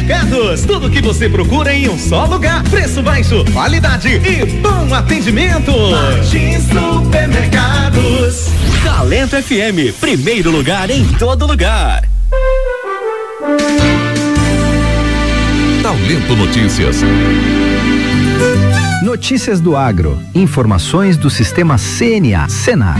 Supermercados, tudo que você procura em um só lugar, preço baixo, qualidade e bom atendimento. Martins Supermercados. Talento FM, primeiro lugar em todo lugar. Talento Notícias. Notícias do Agro. Informações do Sistema CNA, Senar.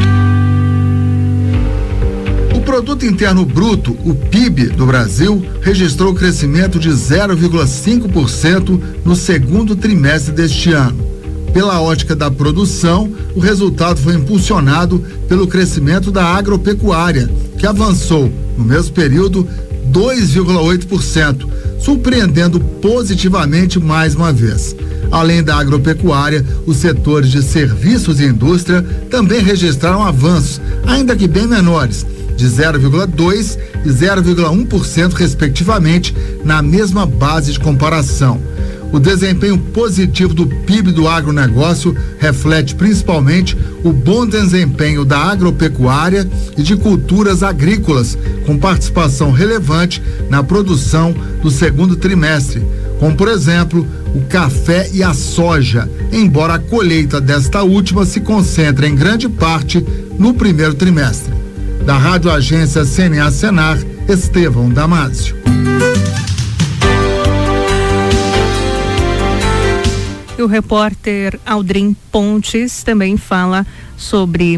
O Produto Interno Bruto, o PIB do Brasil, registrou crescimento de 0,5% no segundo trimestre deste ano. Pela ótica da produção, o resultado foi impulsionado pelo crescimento da agropecuária, que avançou, no mesmo período, 2,8%, surpreendendo positivamente mais uma vez. Além da agropecuária, os setores de serviços e indústria também registraram avanços, ainda que bem menores, de 0,2% e 0,1% respectivamente, na mesma base de comparação. O desempenho positivo do PIB do agronegócio reflete principalmente o bom desempenho da agropecuária e de culturas agrícolas, com participação relevante na produção do segundo trimestre, como, por exemplo, o café e a soja, embora a colheita desta última se concentre em grande parte no primeiro trimestre. Da Rádio Agência CNA Senar, Estevão Damásio. E o repórter Aldrin Pontes também fala sobre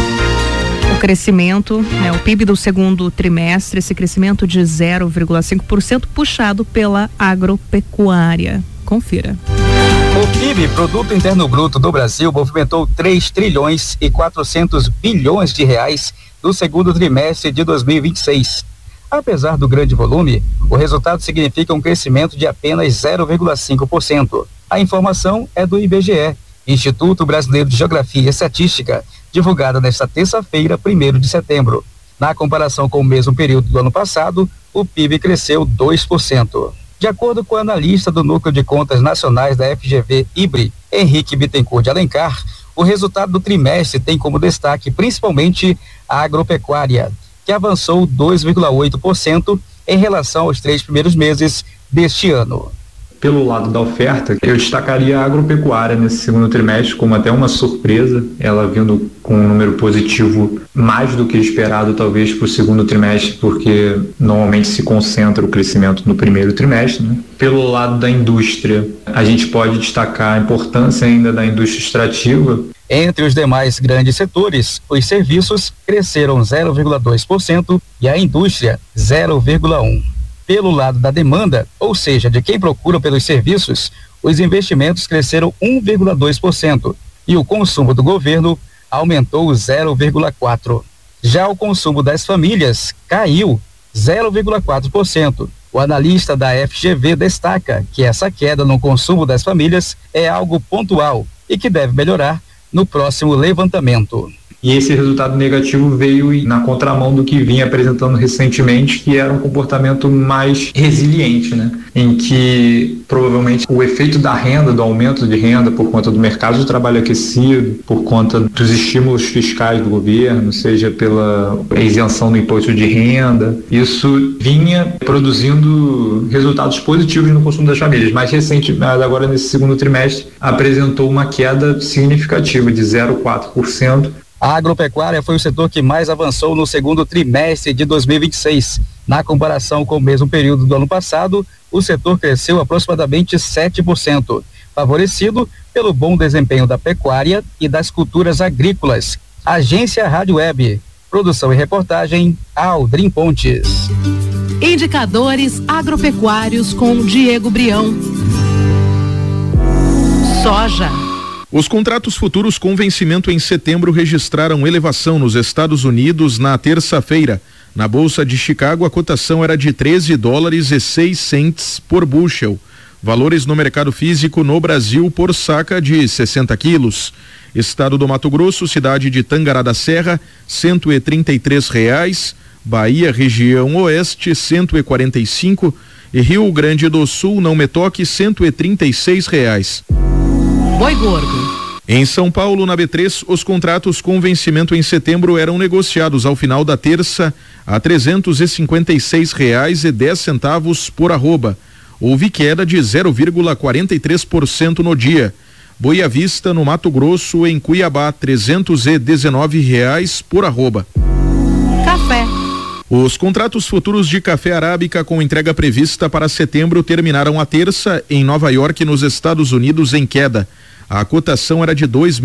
o crescimento, o PIB do segundo trimestre, esse crescimento de 0,5% puxado pela agropecuária. Confira. O PIB, Produto Interno Bruto do Brasil, movimentou 3 trilhões e 400 bilhões de reais no segundo trimestre de 2026. Apesar do grande volume, o resultado significa um crescimento de apenas 0,5%. A informação é do IBGE, Instituto Brasileiro de Geografia e Estatística, divulgada nesta terça-feira, 1º de setembro. Na comparação com o mesmo período do ano passado, o PIB cresceu 2%. De acordo com o analista do Núcleo de Contas Nacionais da FGV IBRE, Henrique Bittencourt de Alencar, o resultado do trimestre tem como destaque principalmente a agropecuária, que avançou 2,8% em relação aos 3 primeiros meses deste ano. Pelo lado da oferta, eu destacaria a agropecuária nesse segundo trimestre como até uma surpresa, ela vindo com um número positivo mais do que esperado talvez para o segundo trimestre, porque normalmente se concentra o crescimento no primeiro trimestre, né? Pelo lado da indústria, a gente pode destacar a importância ainda da indústria extrativa. Entre os demais grandes setores, os serviços cresceram 0,2% e a indústria 0,1%. Pelo lado da demanda, ou seja, de quem procura pelos serviços, os investimentos cresceram 1,2% e o consumo do governo aumentou 0,4%. Já o consumo das famílias caiu 0,4%. O analista da FGV destaca que essa queda no consumo das famílias é algo pontual e que deve melhorar no próximo levantamento. E esse resultado negativo veio na contramão do que vinha apresentando recentemente, que era um comportamento mais resiliente, né? Em que provavelmente o efeito da renda, do aumento de renda por conta do mercado de trabalho aquecido, por conta dos estímulos fiscais do governo, seja pela isenção do imposto de renda, isso vinha produzindo resultados positivos no consumo das famílias. Mais recentemente, agora nesse segundo trimestre, apresentou uma queda significativa de 0,4%. A agropecuária foi o setor que mais avançou no segundo trimestre de 2026. Na comparação com o mesmo período do ano passado, o setor cresceu aproximadamente 7%, favorecido pelo bom desempenho da pecuária e das culturas agrícolas. Agência Rádio Web. Produção e reportagem, Aldrin Pontes. Indicadores agropecuários com Diego Brião. Soja. Os contratos futuros com vencimento em setembro registraram elevação nos Estados Unidos na terça-feira. Na Bolsa de Chicago, a cotação era de $13,06 por bushel. Valores no mercado físico no Brasil por saca de 60 quilos. Estado do Mato Grosso, cidade de Tangará da Serra, R$133. Bahia, região oeste, 145. E Rio Grande do Sul, não me toque, R$136. Boi gordo. Em São Paulo, na B3, os contratos com vencimento em setembro eram negociados ao final da terça a R$356,10 por arroba. houve queda de 0,43% no dia. Boa Vista, no Mato Grosso, em Cuiabá, R$319 por arroba. Café. Os contratos futuros de café arábica com entrega prevista para setembro terminaram a terça em Nova York, nos Estados Unidos, em queda. A cotação era de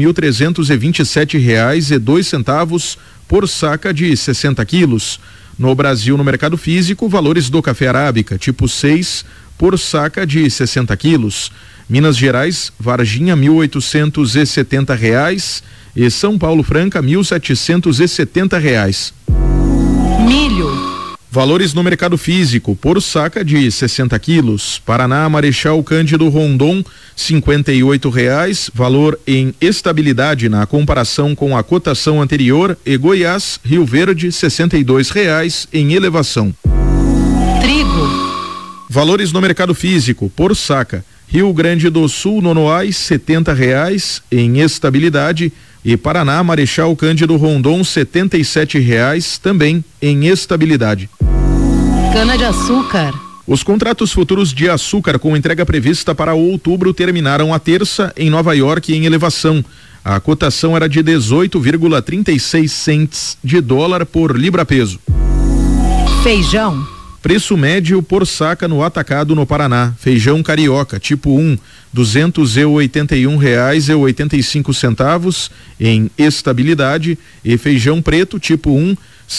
R$2.327,02 por saca de 60 quilos. No Brasil, no mercado físico, valores do café arábica tipo 6 por saca de 60 quilos. Minas Gerais, Varginha, R$1.870 e São Paulo Franca, R$1.770. Milho. Valores no mercado físico por saca de 60 quilos. Paraná, Marechal Cândido Rondon, R$58, valor em estabilidade na comparação com a cotação anterior, e Goiás, Rio Verde, R$62 em elevação. Trigo. Valores no mercado físico por saca. Rio Grande do Sul, Nonoais, R$70 em estabilidade, e Paraná, Marechal Cândido Rondon, R$77 também em estabilidade. Cana-de-açúcar. Os contratos futuros de açúcar com entrega prevista para outubro terminaram a terça em Nova York em elevação. A cotação era de 18,36 cents de dólar por libra-peso. Feijão. Preço médio por saca no atacado no Paraná. Feijão carioca tipo 1, R$281,85 em estabilidade, e feijão preto tipo 1,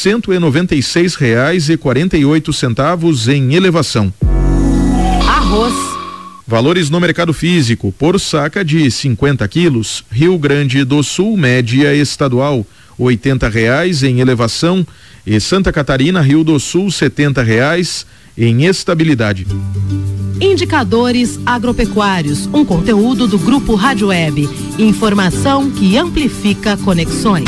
R$196,48 em elevação. Arroz. Valores no mercado físico por saca de 50 quilos. Rio Grande do Sul, média estadual, R$80 em elevação, e Santa Catarina, Rio do Sul, R$70 em estabilidade. Indicadores agropecuários, um conteúdo do Grupo Rádio Web. Informação que amplifica conexões.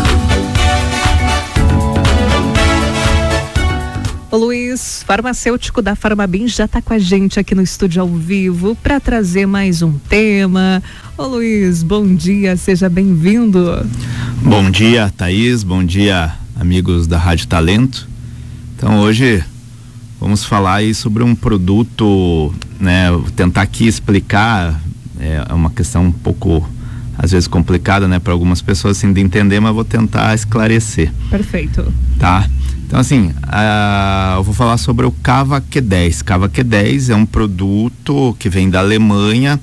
O Luiz, farmacêutico da Farmabim, já está com a gente aqui no estúdio ao vivo para trazer mais um tema. Ô Luiz, bom dia, seja bem-vindo. Bom dia, Thaís, bom dia, amigos da Rádio Talento. Então hoje vamos falar aí sobre um produto, né? Vou tentar aqui explicar, é uma questão um pouco, às vezes, complicada, né? Para algumas pessoas assim de entender, mas vou tentar esclarecer. Perfeito. Tá? Então assim, eu vou falar sobre o Cava Q10. Cava Q10 é um produto que vem da Alemanha,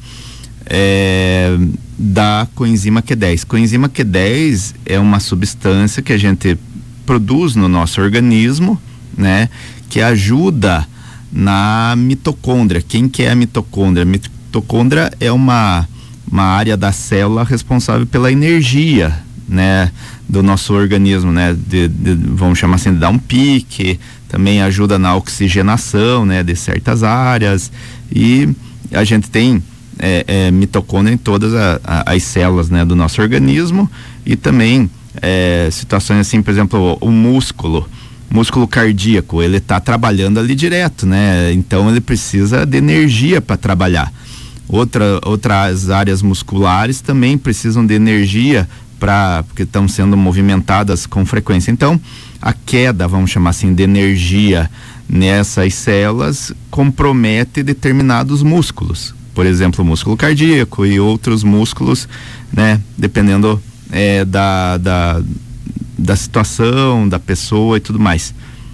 da coenzima Q10. Coenzima Q10 é uma substância que a gente produz no nosso organismo, né? Que ajuda na mitocôndria. Quem que é a mitocôndria? A mitocôndria é uma área da célula responsável pela energia, né? Do nosso organismo, né? Vamos chamar assim, de dar um pique, também ajuda na oxigenação, né? De certas áreas, e a gente tem mitocôndria em todas as células, né? Do nosso organismo, e também situações assim, por exemplo, o músculo cardíaco, ele está trabalhando ali direto, né? Então ele precisa de energia para trabalhar. Outras áreas musculares também precisam de energia porque estão sendo movimentadas com frequência. Então a queda, vamos chamar assim, de energia nessas células compromete determinados músculos, por exemplo, o músculo cardíaco e outros músculos, né? Dependendo da situação, da pessoa e tudo mais.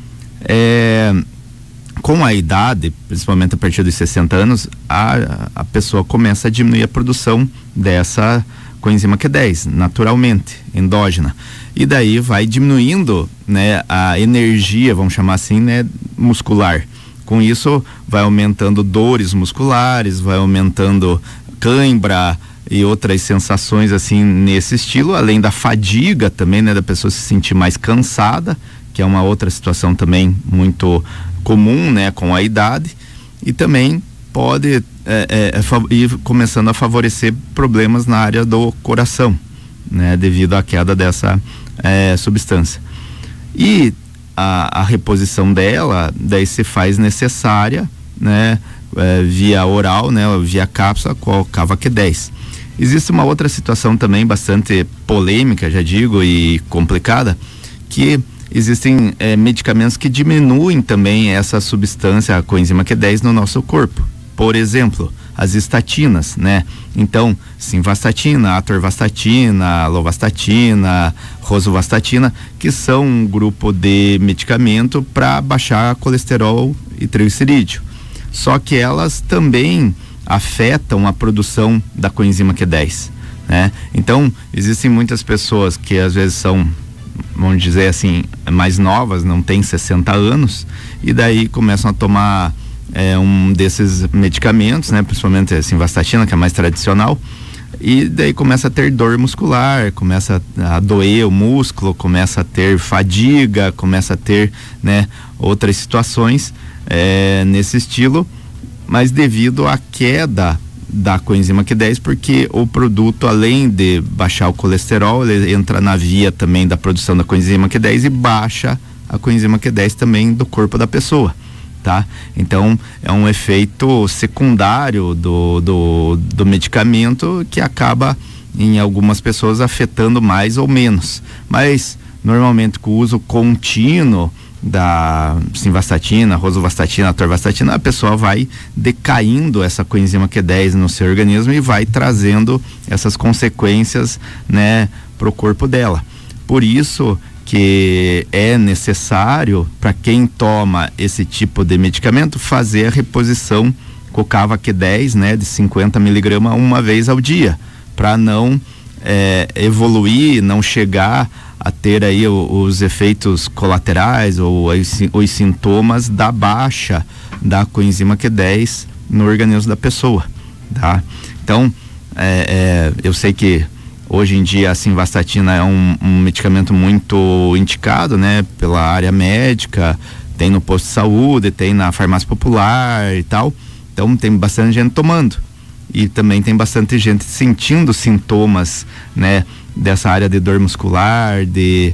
Com a idade, principalmente a partir dos 60 anos, a pessoa começa a diminuir a produção dessa coenzima Q10, naturalmente, endógena. E daí vai diminuindo, né, a energia, vamos chamar assim, né, muscular. Com isso, vai aumentando dores musculares, vai aumentando cãibra e outras sensações assim nesse estilo, além da fadiga também, né, da pessoa se sentir mais cansada, que é uma outra situação também muito comum, né, com a idade, e também pode ir começando a favorecer problemas na área do coração, né, devido à queda dessa substância. E a reposição dela daí se faz necessária, né, via oral, né, via cápsula com o Cava Q10. Existe uma outra situação também bastante polêmica, já digo, e complicada, que existem medicamentos que diminuem também essa substância, a coenzima Q10 no nosso corpo. Por exemplo, as estatinas, né? Então, simvastatina, atorvastatina, lovastatina, rosuvastatina, que são um grupo de medicamento para baixar colesterol e triglicerídeo. Só que elas também afetam a produção da coenzima Q10, né? Então, existem muitas pessoas que às vezes são, vamos dizer assim, mais novas, não têm 60 anos, e daí começam a tomar um desses medicamentos, né? Principalmente a simvastatina, que é mais tradicional, e daí começa a ter dor muscular, começa a doer o músculo, começa a ter fadiga, começa a ter, né, outras situações nesse estilo, mas devido à queda da coenzima Q10, porque o produto, além de baixar o colesterol, ele entra na via também da produção da coenzima Q10 e baixa a coenzima Q10 também do corpo da pessoa, tá? Então é um efeito secundário do medicamento que acaba em algumas pessoas afetando mais ou menos, mas normalmente com o uso contínuo da simvastatina, rosuvastatina, atorvastatina, a pessoa vai decaindo essa coenzima Q10 no seu organismo e vai trazendo essas consequências, né, pro corpo dela. Por isso que é necessário, para quem toma esse tipo de medicamento, fazer a reposição com o Cava Q10, né, de 50 miligramas uma vez ao dia, para não evoluir, não chegar a ter aí os efeitos colaterais ou os sintomas da baixa da coenzima Q10 no organismo da pessoa, tá? Então, eu sei que hoje em dia a simvastatina é um medicamento muito indicado, né, pela área médica, tem no posto de saúde, tem na farmácia popular e tal, então tem bastante gente tomando, e também tem bastante gente sentindo sintomas, né, dessa área de dor muscular, de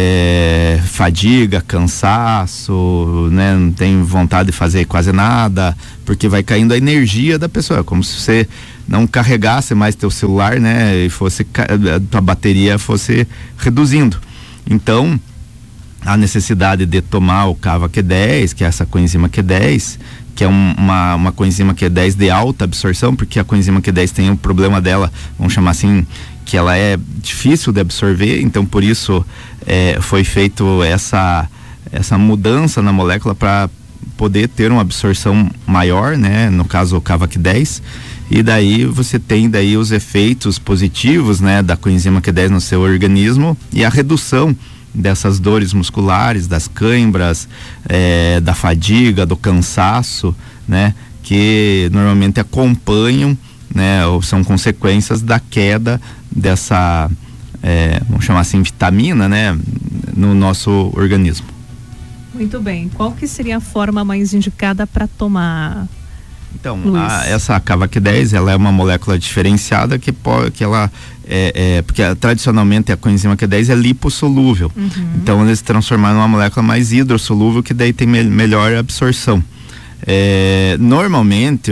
fadiga, cansaço, né, não tem vontade de fazer quase nada, porque vai caindo a energia da pessoa, como se você não carregasse mais teu celular, né, e tua bateria fosse reduzindo. Então, a necessidade de tomar o Cava Q10, que é essa coenzima Q10, que é uma coenzima Q10 de alta absorção, porque a coenzima Q10 tem um problema dela, vamos chamar assim, que ela é difícil de absorver, então por isso foi feito essa mudança na molécula para poder ter uma absorção maior, né, no caso o Cava Q10, e daí você tem daí os efeitos positivos, né, da coenzima Q10 no seu organismo e a redução dessas dores musculares, das câimbras, da fadiga, do cansaço, né, que normalmente acompanham, né, ou são consequências da queda dessa, vamos chamar assim, vitamina, né, no nosso organismo. Muito bem. Qual que seria a forma mais indicada para tomar? Então, essa Cava Q10, ela é uma molécula diferenciada que ela porque tradicionalmente a coenzima Q10 é lipossolúvel. Uhum. Então eles transformaram numa molécula mais hidrossolúvel, que daí tem melhor absorção. Normalmente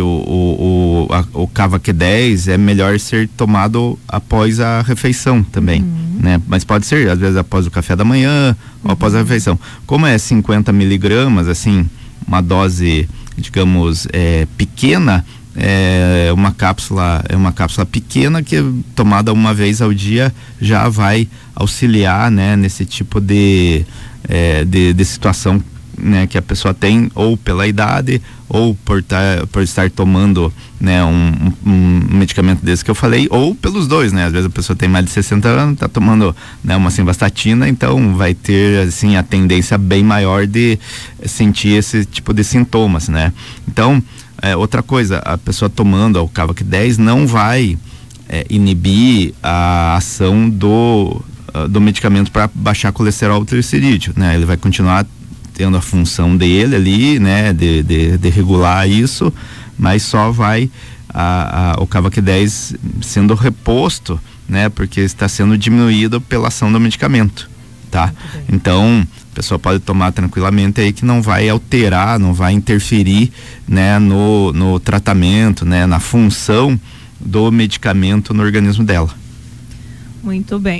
o Cava Q10 é melhor ser tomado após a refeição também, né? Mas pode ser às vezes após o café da manhã ou após a refeição. Como é 50 miligramas, assim, uma dose, digamos, pequena, é uma cápsula pequena que tomada uma vez ao dia já vai auxiliar, né, nesse tipo de situação, né, que a pessoa tem, ou pela idade ou por estar tomando, né, um medicamento desse que eu falei, ou pelos dois, né? Às vezes a pessoa tem mais de 60 anos, tá tomando, né, uma simvastatina, então vai ter, assim, a tendência bem maior de sentir esse tipo de sintomas, né? Então, outra coisa, a pessoa tomando o Cava Q10 não vai inibir a ação do medicamento para baixar colesterol e triglicerídeo, né? Ele vai continuar tendo a função dele ali, né, de regular isso, mas só vai o Cava Q10 sendo reposto, né, porque está sendo diminuído pela ação do medicamento, tá? Então a pessoa pode tomar tranquilamente aí, que não vai alterar, não vai interferir, né, no tratamento, né, na função do medicamento no organismo dela. Muito bem.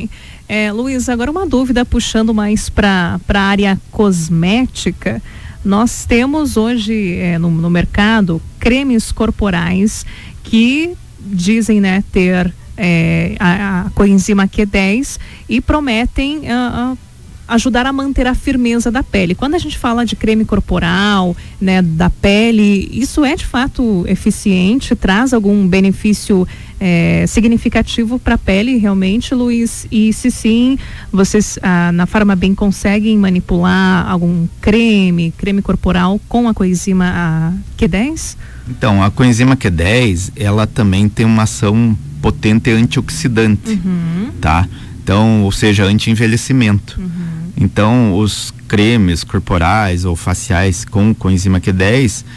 Luiz, agora uma dúvida puxando mais para a área cosmética. Nós temos hoje no mercado cremes corporais que dizem, né, ter a coenzima Q10 e prometem ajudar a manter a firmeza da pele. Quando a gente fala de creme corporal, né, da pele, isso é de fato eficiente? Traz algum benefício significativo para a pele realmente, Luiz? E se sim, vocês na Farmabem conseguem manipular algum creme corporal com a coenzima Q10? Então, a coenzima Q10, ela também tem uma ação potente antioxidante, tá? Então, ou seja, anti-envelhecimento. Então, os cremes corporais ou faciais com coenzima Q10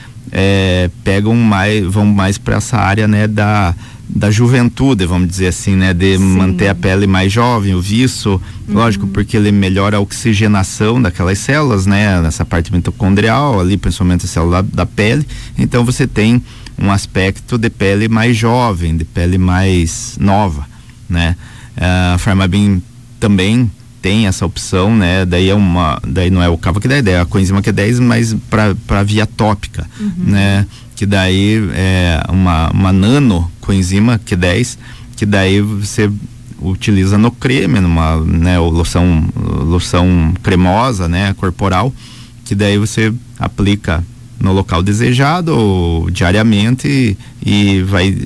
vão mais para essa área, né, da juventude, vamos dizer assim, né, de manter a pele mais jovem, o viço, lógico, porque ele melhora a oxigenação daquelas células, né, nessa parte mitocondrial ali, principalmente a célula da pele. Então você tem um aspecto de pele mais jovem, de pele mais nova, né? A Farmabem também tem essa opção, né? Daí não é o cavo que dá ideia, é a coenzima Q10, mas para via tópica, né? Que daí é uma nano coenzima Q10, que daí você utiliza no creme, né, loção cremosa, né, corporal, que daí você aplica no local desejado diariamente e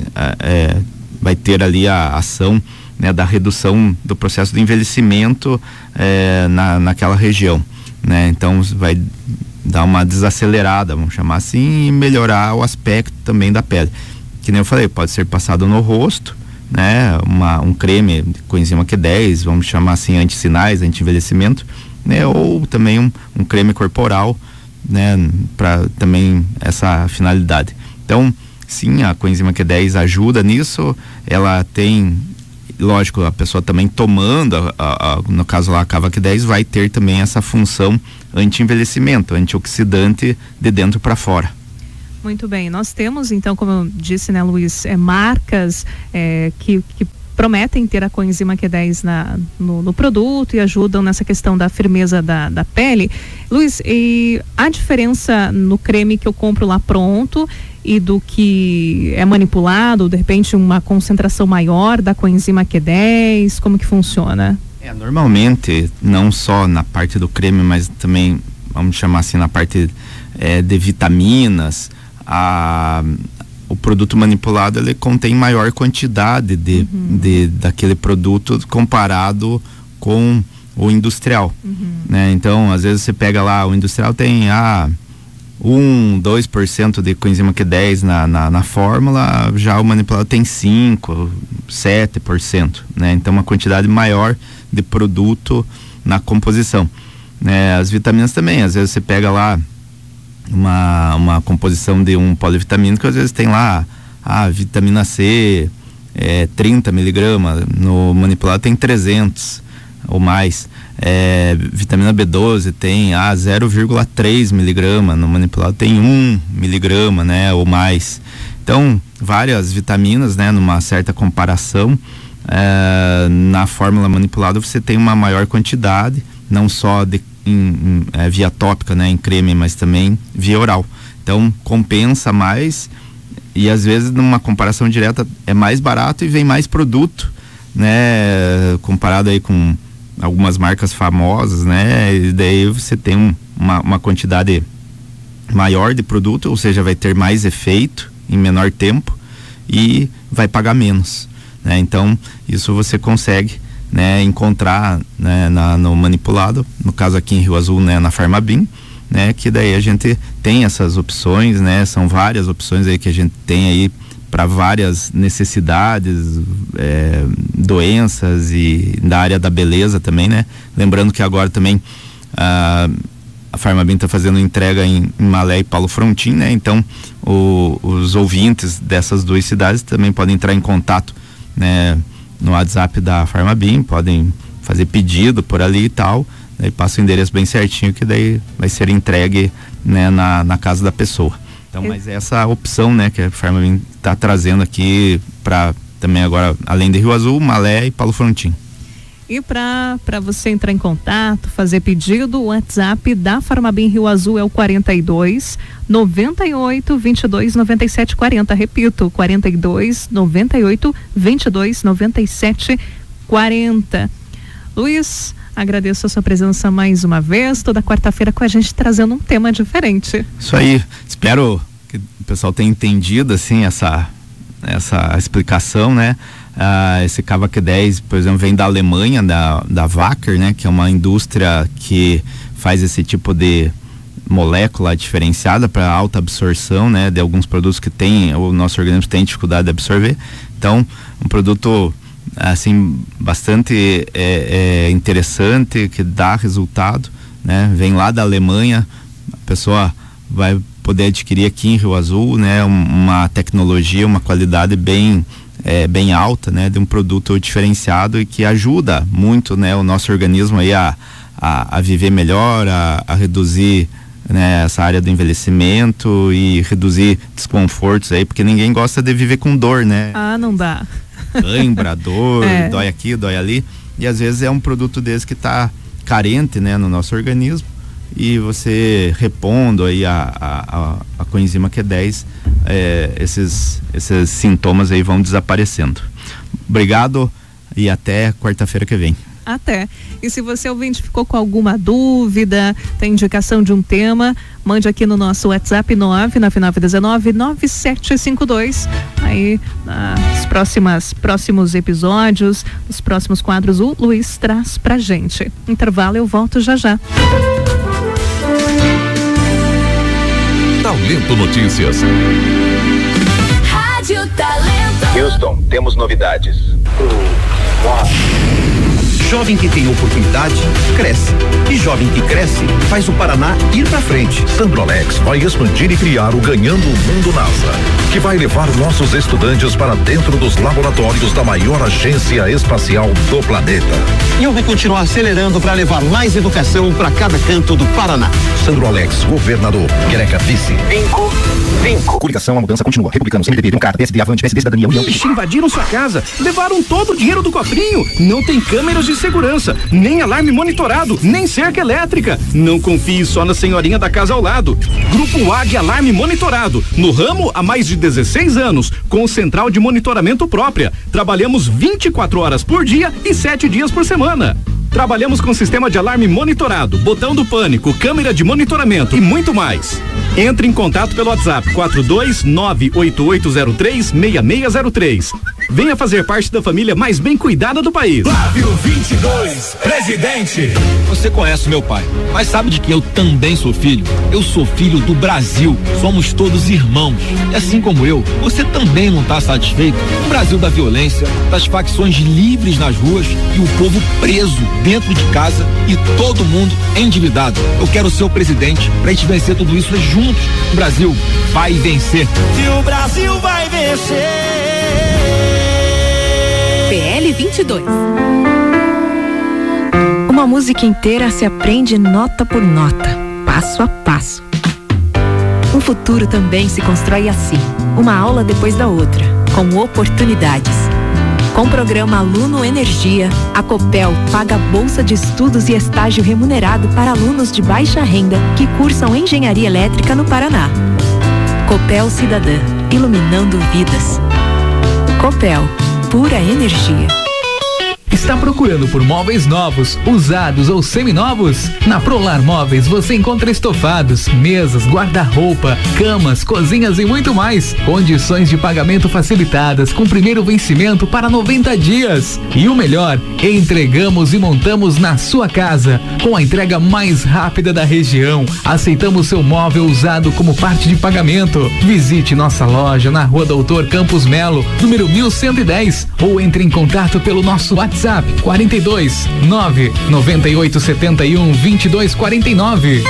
vai ter ali a ação, né, da redução do processo de envelhecimento naquela região, né? Então vai dar uma desacelerada, vamos chamar assim, e melhorar o aspecto também da pele. Que nem eu falei, pode ser passado no rosto, né? Um creme de coenzima Q10, vamos chamar assim, anti-sinais, anti-envelhecimento, né? Ou também um creme corporal, né? Para também essa finalidade. Então, sim, a coenzima Q10 ajuda nisso. Ela tem, lógico, a pessoa também tomando, no caso lá a Cava Q10 vai ter também essa função anti-envelhecimento, antioxidante de dentro para fora. Muito bem, nós temos então, como eu disse, né, Luiz, marcas que prometem ter a coenzima Q10 no produto e ajudam nessa questão da firmeza da pele. Luiz, e a diferença no creme que eu compro lá pronto e do que é manipulado, de repente uma concentração maior da coenzima Q10, como que funciona? Normalmente, não só na parte do creme, mas também, vamos chamar assim, na parte de vitaminas, o produto manipulado ele contém maior quantidade daquele produto comparado com o industrial, né? Então, às vezes você pega lá, o industrial tem 2% de coenzima Q10 na fórmula, já o manipulado tem 5%, 7%, né? Então uma quantidade maior de produto na composição, né? As vitaminas também, às vezes você pega lá uma composição de um polivitamínico, às vezes tem lá a vitamina C 30 miligramas, no manipulado tem 300 ou mais. Vitamina B12 tem 0,3 miligrama, no manipulado tem 1 miligrama, né, ou mais. Então, várias vitaminas, né, numa certa comparação, na fórmula manipulada você tem uma maior quantidade, não só via tópica, né, em creme, mas também via oral. Então, compensa mais e às vezes numa comparação direta é mais barato e vem mais produto, né, comparado aí com algumas marcas famosas, né? E daí você tem uma quantidade maior de produto, ou seja, vai ter mais efeito em menor tempo e vai pagar menos, né? Então, isso você consegue, né, encontrar, né, no manipulado, no caso aqui em Rio Azul, né, na Farmabem, né? Que daí a gente tem essas opções, né? São várias opções aí que a gente tem aí para várias necessidades, doenças e da área da beleza também, né? Lembrando que agora também a Farmabem está fazendo entrega em Malé e Paulo Frontin, né? Então os ouvintes dessas duas cidades também podem entrar em contato, né, no WhatsApp da Farmabem, podem fazer pedido por ali e tal, daí passa o endereço bem certinho que daí vai ser entregue, né, na casa da pessoa. Então, mas essa opção, né, que a Farmabem está trazendo aqui para também agora, além de Rio Azul, Malé e Paulo Frontin. E para você entrar em contato, fazer pedido, o WhatsApp da Farmabim Rio Azul é o 42 98 22 97 40. Repito, 42 98 22 97 40. Luiz, agradeço a sua presença mais uma vez, toda quarta-feira com a gente trazendo um tema diferente. Isso aí, espero que o pessoal tenha entendido assim essa explicação, né? Esse Kavak 10, por exemplo, vem da Alemanha, da Wacker, né? Que é uma indústria que faz esse tipo de molécula diferenciada para alta absorção, né? De alguns produtos que o nosso organismo tem dificuldade de absorver. Então, um produto assim bastante interessante, que dá resultado, né? Vem lá da Alemanha, a pessoa vai poder adquirir aqui em Rio Azul, né? Uma tecnologia, uma qualidade bem alta, né? De um produto diferenciado e que ajuda muito, né? O nosso organismo aí a viver melhor, a reduzir, né? Essa área do envelhecimento e reduzir desconfortos aí, porque ninguém gosta de viver com dor, né? Não dá. Cãibra, dor, dói aqui, dói ali, e às vezes é um produto desse que está carente, né? No nosso organismo, e você repondo aí a coenzima Q10, esses sintomas aí vão desaparecendo. Obrigado e até quarta-feira que vem. Até. E se você ouvinte ficou com alguma dúvida, tem indicação de um tema, mande aqui no nosso WhatsApp 999199752. Aí, nos próximos episódios, nos próximos quadros, o Luiz traz pra gente. Intervalo, eu volto já. Talento Notícias. Rádio Talento. Houston, temos novidades. Jovem que tem oportunidade, cresce. E jovem que cresce, faz o Paraná ir pra frente. Sandrolex vai expandir e criar o Ganhando o Mundo NASA, que vai levar nossos estudantes para dentro dos laboratórios da maior agência espacial do planeta. E eu vou continuar acelerando para levar mais educação para cada canto do Paraná. Sandrolex, governador, Quereca vice. 5. Coligação, a mudança continua. Republicanos, MDB, Democrata, PSD, Avante, PSD, Cidadania, União. Ixi, invadiram sua casa, levaram todo o dinheiro do cofrinho. Não tem câmeras de segurança, nem alarme monitorado, nem cerca elétrica. Não confie só na senhorinha da casa ao lado. Grupo Águia Alarme Monitorado, no ramo há mais de 16 anos, com central de monitoramento própria. Trabalhamos 24 horas por dia e 7 dias por semana. Trabalhamos com sistema de alarme monitorado, botão do pânico, câmera de monitoramento e muito mais. Entre em contato pelo WhatsApp 42988036603. Venha fazer parte da família mais bem cuidada do país. Flávio 22, presidente. Você conhece meu pai, mas sabe de que eu também sou filho? Eu sou filho do Brasil. Somos todos irmãos. E assim como eu, você também não está satisfeito com o Brasil da violência, das facções livres nas ruas e o povo preso dentro de casa e todo mundo endividado. Eu quero ser o presidente pra gente vencer tudo isso juntos. O Brasil vai vencer. E o Brasil vai vencer. PL 22. Uma música inteira se aprende nota por nota, passo a passo. Um futuro também se constrói assim, uma aula depois da outra, com oportunidades. Com o programa Aluno Energia, a Copel paga bolsa de estudos e estágio remunerado para alunos de baixa renda que cursam engenharia elétrica no Paraná. Copel Cidadã, iluminando vidas. Copel, pura energia. Está procurando por móveis novos, usados ou seminovos? Na Prolar Móveis você encontra estofados, mesas, guarda-roupa, camas, cozinhas e muito mais. Condições de pagamento facilitadas com primeiro vencimento para 90 dias. E o melhor, entregamos e montamos na sua casa, com a entrega mais rápida da região. Aceitamos seu móvel usado como parte de pagamento. Visite nossa loja na Rua Doutor Campos Melo, número 1110, ou entre em contato pelo nosso WhatsApp 42 998 71 22 49.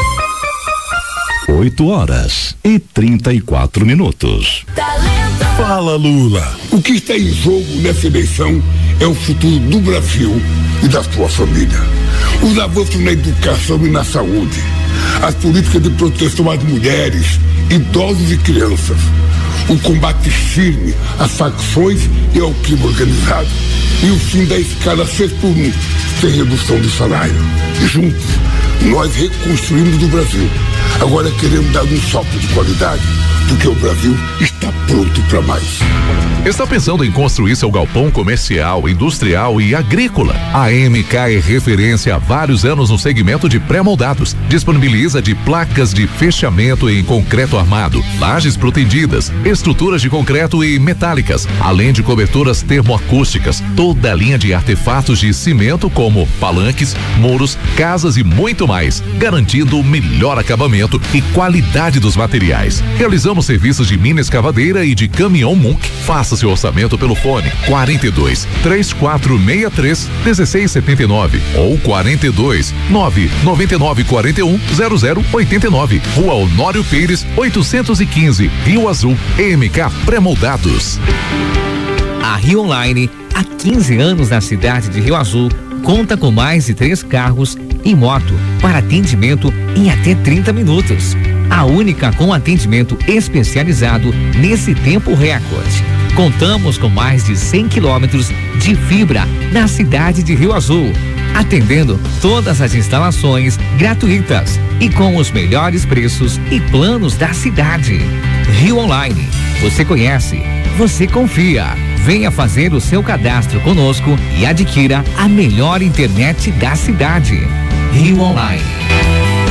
8h34. Fala, Lula. O que está em jogo nessa eleição é o futuro do Brasil e da sua família. Os avanços na educação e na saúde, as políticas de proteção às mulheres, idosos e crianças, o combate firme às facções e ao crime organizado. e o fim da escala 6x1, sem redução de salário. Juntos, nós reconstruímos o Brasil. Agora queremos dar um salto de qualidade, porque o Brasil está pronto para mais. Está pensando em construir seu galpão comercial, industrial e agrícola? A MK é referência há vários anos no segmento de pré-moldados. Disponibiliza de placas de fechamento em concreto armado, lajes protendidas, estruturas de concreto e metálicas, além de coberturas termoacústicas, toda a linha de artefatos de cimento como palanques, muros, casas e muito mais, garantindo o melhor acabamento e qualidade dos materiais. Realizamos serviços de mina escavadeira e de caminhão Munk. Faça seu orçamento pelo fone 42 3463 1679 ou 42 999 41 0089. Rua Honório Pires 815, Rio Azul, MK Pré-moldados. A Rio Online, há 15 anos na cidade de Rio Azul, conta com mais de 3 carros e moto para atendimento em até 30 minutos. A única com atendimento especializado nesse tempo recorde. Contamos com mais de 100 quilômetros de fibra na cidade de Rio Azul, atendendo todas as instalações gratuitas e com os melhores preços e planos da cidade. Rio Online, você conhece, você confia. Venha fazer o seu cadastro conosco e adquira a melhor internet da cidade. Rio Online.